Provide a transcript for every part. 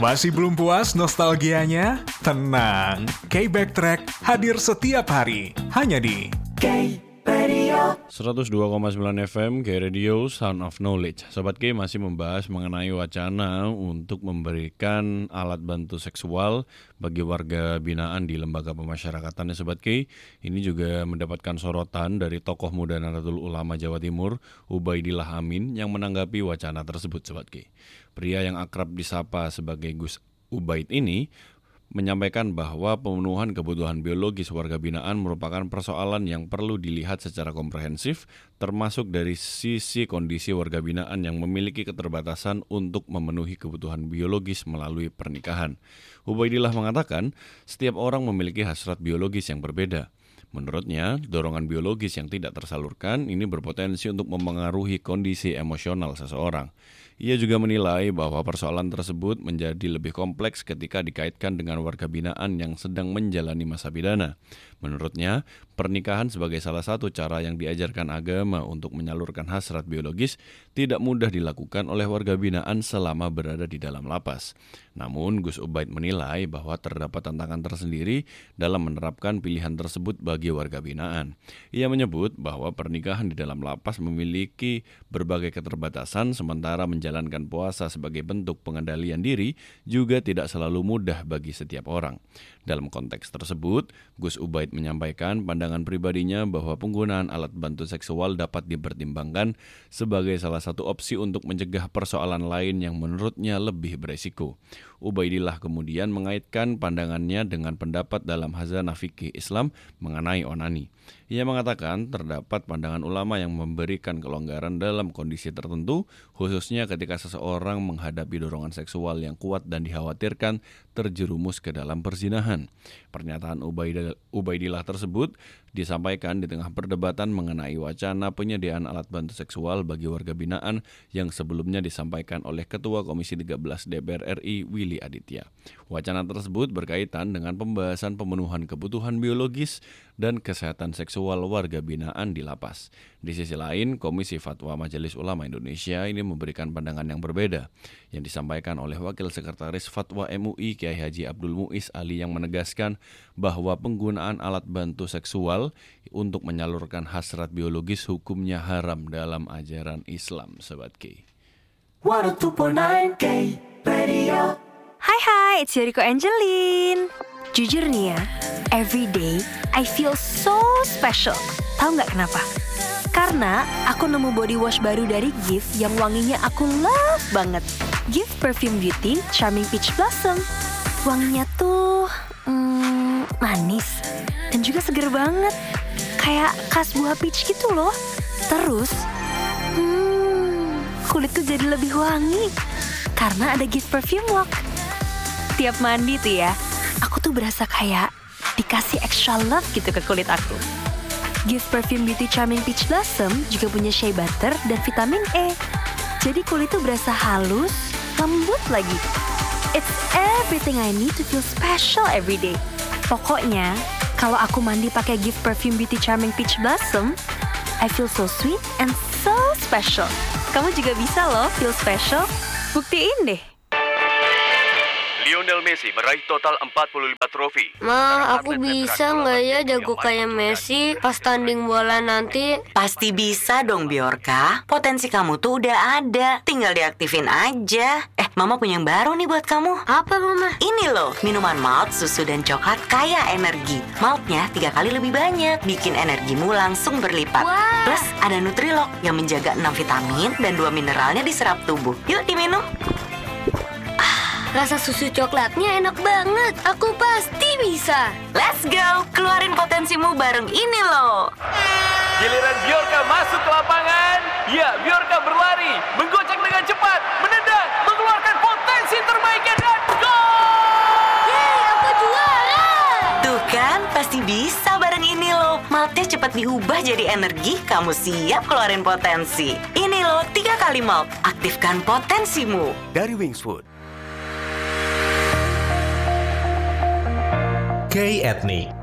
Masih belum puas nostalgianya? Tenang, K-Backtrack hadir setiap hari, hanya di K-Radio 102,9 FM K-Radio Sound of Knowledge. Sobat K masih membahas mengenai wacana untuk memberikan alat bantu seksual bagi warga binaan di lembaga pemasyarakatan ya Sobat K. Ini juga mendapatkan sorotan dari tokoh muda Nahdlatul Ulama Jawa Timur, Ubaidillah Amin, yang menanggapi wacana tersebut Sobat K. Pria yang akrab disapa sebagai Gus Ubaid ini menyampaikan bahwa pemenuhan kebutuhan biologis warga binaan merupakan persoalan yang perlu dilihat secara komprehensif, termasuk dari sisi kondisi warga binaan yang memiliki keterbatasan untuk memenuhi kebutuhan biologis melalui pernikahan. Ubaidillah mengatakan, setiap orang memiliki hasrat biologis yang berbeda. Menurutnya, dorongan biologis yang tidak tersalurkan ini berpotensi untuk memengaruhi kondisi emosional seseorang. Ia juga menilai bahwa persoalan tersebut menjadi lebih kompleks ketika dikaitkan dengan warga binaan yang sedang menjalani masa pidana. Menurutnya, pernikahan sebagai salah satu cara yang diajarkan agama untuk menyalurkan hasrat biologis tidak mudah dilakukan oleh warga binaan selama berada di dalam lapas. Namun, Gus Ubaid menilai bahwa terdapat tantangan tersendiri dalam menerapkan pilihan tersebut bagi warga binaan. Ia menyebut bahwa pernikahan di dalam lapas memiliki berbagai keterbatasan, sementara menjalankan puasa sebagai bentuk pengendalian diri juga tidak selalu mudah bagi setiap orang. Dalam konteks tersebut, Gus Ubaid menyampaikan pandangan pribadinya bahwa penggunaan alat bantu seksual dapat dipertimbangkan sebagai salah satu opsi untuk mencegah persoalan lain yang menurutnya lebih beresiko. Ubaidillah kemudian mengaitkan pandangannya dengan pendapat dalam Khazanah Fikih Islam mengenai onani. Ia mengatakan terdapat pandangan ulama yang memberikan kelonggaran dalam kondisi tertentu, khususnya ketika seseorang menghadapi dorongan seksual yang kuat dan dikhawatirkan terjerumus ke dalam perzinahan. Pernyataan Ubaidillah tersebut disampaikan di tengah perdebatan mengenai wacana penyediaan alat bantu seksual bagi warga binaan yang sebelumnya disampaikan oleh Ketua Komisi 13 DPR RI Willy Aditya. Wacana tersebut berkaitan dengan pembahasan pemenuhan kebutuhan biologis dan kesehatan seksual warga binaan di lapas. Di sisi lain, Komisi Fatwa Majelis Ulama Indonesia ini memberikan pandangan yang berbeda, yang disampaikan oleh Wakil Sekretaris Fatwa MUI Kiai Haji Abdul Muiz Ali yang menegaskan bahwa penggunaan alat bantu seksual untuk menyalurkan hasrat biologis hukumnya haram dalam ajaran Islam, Sobat K. 102.9 K-Radio. Hai, it's Yoriko Angelin. Jujur nih ya, every day I feel so special. Tahu nggak kenapa? Karena aku nemu body wash baru dari Gift yang wanginya aku love banget. Gift Perfume Beauty Charming Peach Blossom. Wanginya tuh manis dan juga seger banget. Kayak khas buah peach gitu loh. Terus, kulit tuh jadi lebih wangi karena ada Gift Perfume Walk. Tiap mandi tuh ya, aku tuh berasa kayak dikasih extra love gitu ke kulit aku. Gift Perfume Beauty Charming Peach Blossom juga punya shea butter dan vitamin E. Jadi kulit tuh berasa halus, lembut lagi. It's everything I need to feel special every day. Pokoknya, kalau aku mandi pakai Gift Perfume Beauty Charming Peach Blossom, I feel so sweet and so special. Kamu juga bisa loh feel special. Buktiin deh. Lionel Messi meraih total 45 trofi. Ma, aku bisa nggak ya jago kayak Messi pas tanding bola nanti? Pasti bisa dong Biorka. Potensi kamu tuh udah ada, tinggal diaktifin aja. Mama punya yang baru nih buat kamu. Apa Mama? Ini loh, minuman malt, susu dan coklat kaya energi. Maltnya 3 kali lebih banyak, bikin energimu langsung berlipat. Wah. Plus ada Nutrilok yang menjaga 6 vitamin dan 2 mineralnya diserap tubuh. Yuk diminum. Rasa susu coklatnya enak banget. Aku pasti bisa. Let's go, keluarin potensimu bareng ini loh. Giliran Bjorka masuk ke lapangan. Ya, Bjorka berlari, menggocek dengan cepat, menendang, mengeluarkan potensi terbaiknya dan gol! Yeay, aku juara! Tuh kan, pasti bisa bareng ini loh. Maltnya cepat diubah jadi energi, kamu siap keluarin potensi. Ini loh, 3 kali malt. Aktifkan potensimu. Dari Wingswood. K-Ethnic.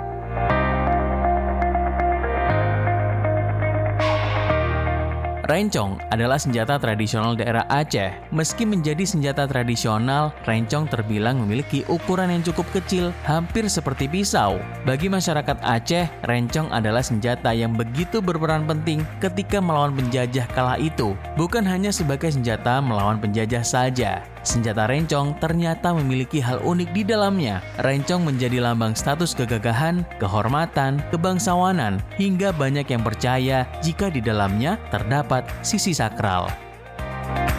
Rencong adalah senjata tradisional daerah Aceh. Meski menjadi senjata tradisional, rencong terbilang memiliki ukuran yang cukup kecil, hampir seperti pisau. Bagi masyarakat Aceh, rencong adalah senjata yang begitu berperan penting ketika melawan penjajah kala itu. Bukan hanya sebagai senjata melawan penjajah saja. Senjata rencong ternyata memiliki hal unik di dalamnya. Rencong menjadi lambang status kegagahan, kehormatan, kebangsawanan, hingga banyak yang percaya jika di dalamnya terdapat sisi sakral.